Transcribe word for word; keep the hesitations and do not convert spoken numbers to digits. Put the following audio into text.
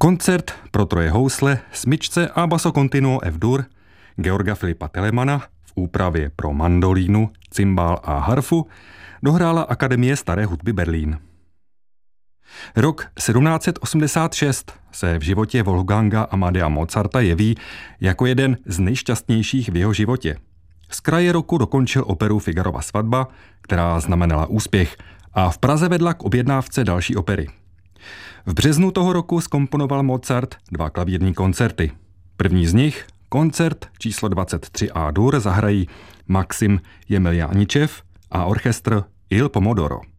Koncert pro troje housle, smyčce a basso continuo F-dur Georga Filipa Telemana v úpravě pro mandolínu, cymbál a harfu dohrála Akademie staré hudby Berlín. Rok sedmnáct set osmdesát šest se v životě Wolfganga Amadea Mozarta jeví jako jeden z nejšťastnějších v jeho životě. Z kraje roku dokončil operu Figarova svatba, která znamenala úspěch, a v Praze vedla k objednávce další opery. V březnu toho roku zkomponoval Mozart dva klavírní koncerty. První z nich, koncert číslo dvacet tři A-dur, zahrají Maxim Jemeljáničev a orchestr Il Pomodoro.